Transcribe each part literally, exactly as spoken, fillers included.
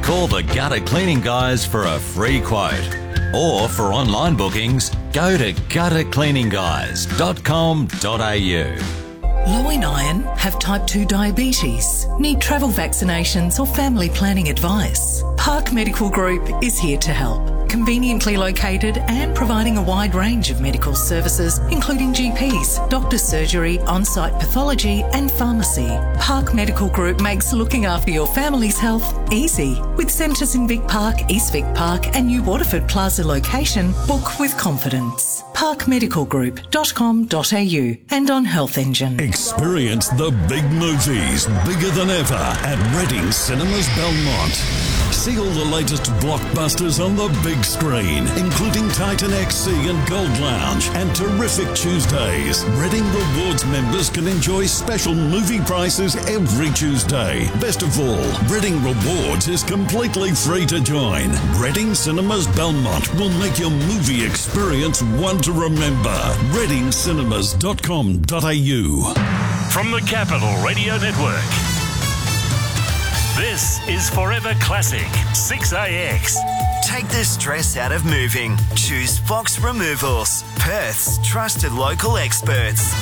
Call the Gutter Cleaning Guys for a free quote. Or for online bookings, go to gutter cleaning guys dot com dot a u. Low in iron, have type two diabetes, need travel vaccinations or family planning advice? Park Medical Group is here to help. Conveniently located and providing a wide range of medical services, including G Ps, doctor's surgery, on-site pathology and pharmacy. Park Medical Group makes looking after your family's health easy. With centres in Vic Park, East Vic Park and New Waterford Plaza location, book with confidence. park medical group dot com dot a u and on Health Engine. Experience the big movies, bigger than ever, at Reading Cinemas Belmont. See all the latest blockbusters on the big screen, including Titan X C and Gold Lounge, and terrific Tuesdays. Reading Rewards members can enjoy special movie prices every Tuesday. Best of all, Reading Rewards is completely free to join. Reading Cinemas Belmont will make your movie experience one to remember. reading cinemas dot com dot a u. From the Capital Radio Network, this is Forever Classic six A X. Take the stress out of moving. Choose Fox Removals, Perth's trusted local experts.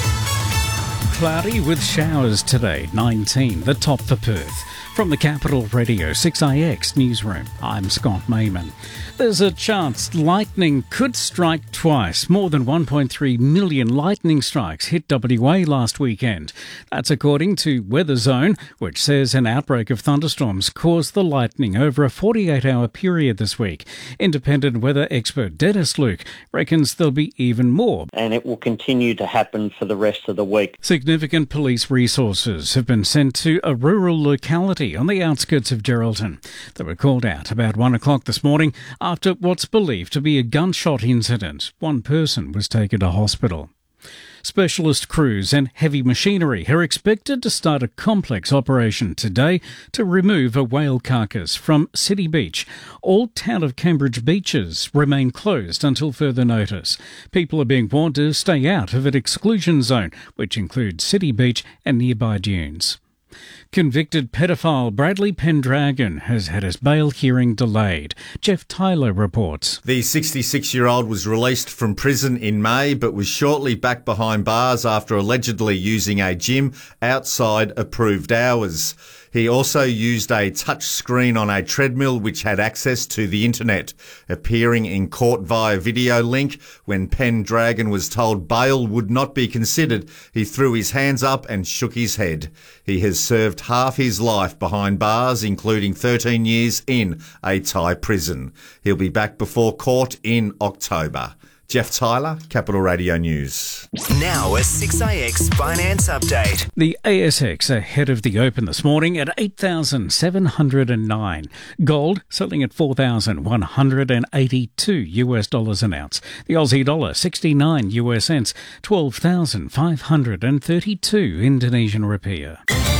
Cloudy with showers today, nineteen, the top for Perth. From the Capital Radio six A X newsroom, I'm Scott Mayman. There's a chance lightning could strike twice. More than one point three million lightning strikes hit W A last weekend. That's according to Weather Zone, which says an outbreak of thunderstorms caused the lightning over a forty-eight hour period this week. Independent weather expert Dennis Luke reckons there'll be even more. And it will continue to happen for the rest of the week. Significant police resources have been sent to a rural locality on the outskirts of Geraldton. They were called out about one o'clock this morning after what's believed to be a gunshot incident. One person was taken to hospital. Specialist crews and heavy machinery are expected to start a complex operation today to remove a whale carcass from City Beach. All town of Cambridge beaches remain closed until further notice. People are being warned to stay out of an exclusion zone, which includes City Beach and nearby dunes. Convicted pedophile Bradley Pendragon has had his bail hearing delayed. Jeff Tyler reports. The sixty-six-year-old was released from prison in May but was shortly back behind bars after allegedly using a gym outside approved hours. He also used a touch screen on a treadmill which had access to the internet. Appearing in court via video link, when Pendragon was told bail would not be considered, he threw his hands up and shook his head. He has served half his life behind bars, including thirteen years in a Thai prison. He'll be back before court in October. Jeff Tyler, Capital Radio News. Now a six A X finance update. The A S X ahead of the open this morning at eight thousand seven hundred nine. Gold selling at four thousand one hundred eighty-two U S dollars an ounce. The Aussie dollar sixty-nine U S cents, twelve thousand five hundred thirty-two Indonesian rupiah.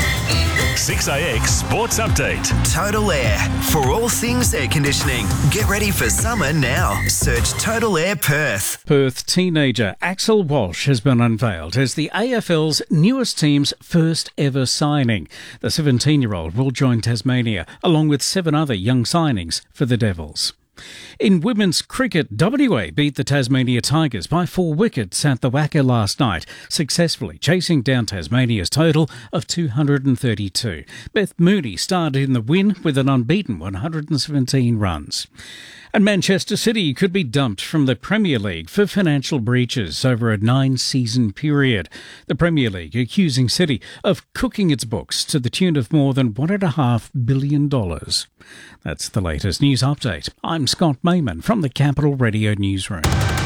six A X Sports Update. Total Air. For all things air conditioning. Get ready for summer now. Search Total Air Perth. Perth teenager Axel Walsh has been unveiled as the A F L's newest team's first ever signing. The seventeen-year-old will join Tasmania along with seven other young signings for the Devils. In women's cricket, W A beat the Tasmania Tigers by four wickets at the Wacker last night, successfully chasing down Tasmania's total of two hundred thirty-two. Beth Mooney started in the win with an unbeaten one hundred seventeen runs. And Manchester City could be dumped from the Premier League for financial breaches over a nine-season period. The Premier League accusing City of cooking its books to the tune of more than one point five billion dollars. That's the latest news update. I'm Scott Mayman from the Capital Radio Newsroom.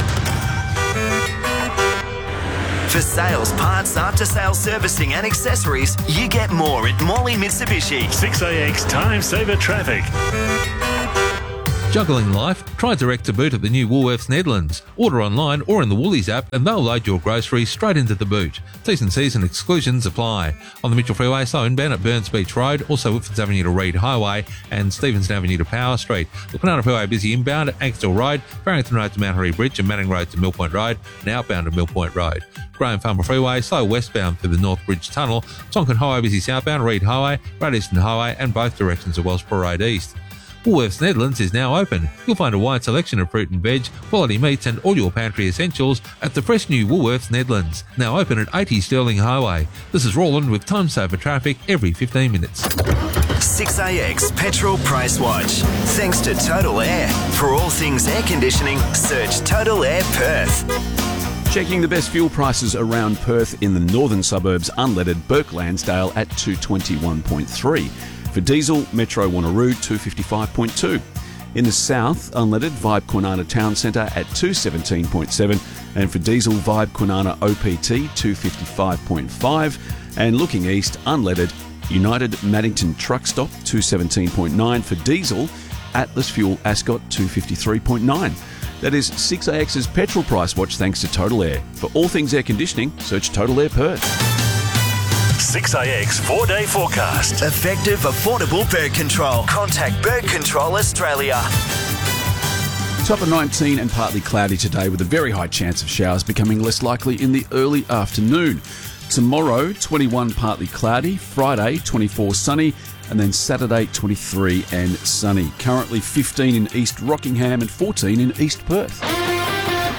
For sales, parts, after-sales servicing and accessories, you get more at Morley Mitsubishi. six A X Time Saver Traffic. Juggling life? Try Direct to Boot at the new Woolworths Netherlands. Order online or in the Woolies app and they'll load your groceries straight into the boot. T's and C's and exclusions apply. On the Mitchell Freeway, slow inbound at Burns Beach Road, also Whitfords Avenue to Reid Highway and Stevenson Avenue to Power Street. The Kwinana Freeway busy inbound at Axtell Road, Barrington Road to Mount Harry Bridge and Manning Road to Mill Point Road and outbound to Mill Point Road. Graham Farmer Freeway, slow westbound for the North Bridge Tunnel, Tonkin Highway busy southbound, Reid Highway, Great Eastern Highway and both directions of Wellsborough Road East. Woolworths Netherlands is now open. You'll find a wide selection of fruit and veg, quality meats and all your pantry essentials at the fresh new Woolworths Netherlands, now open at eighty Stirling Highway. This is Roland with Time Saver traffic every fifteen minutes. six A X Petrol Price Watch. Thanks to Total Air. For all things air conditioning, search Total Air Perth. Checking the best fuel prices around Perth in the northern suburbs, unleaded Burke Lansdale at two twenty-one point three. For diesel, Metro Wanneroo two fifty-five point two. In the south, unleaded Vibe Kwinana Town Centre at two seventeen point seven. And for diesel, Vibe Kwinana O P T two fifty-five point five. And looking east, unleaded United Maddington Truck Stop two seventeen point nine. For diesel, Atlas Fuel Ascot two fifty-three point nine. That is six A X's Petrol Price Watch thanks to Total Air. For all things air conditioning, search Total Air Perth. six A X four-day forecast. Effective, affordable bird control. Contact Bird Control Australia. Top of nineteen and partly cloudy today with a very high chance of showers becoming less likely in the early afternoon. Tomorrow, twenty-one partly cloudy. Friday, twenty-four sunny. And then Saturday, twenty-three and sunny. Currently fifteen in East Rockingham and fourteen in East Perth.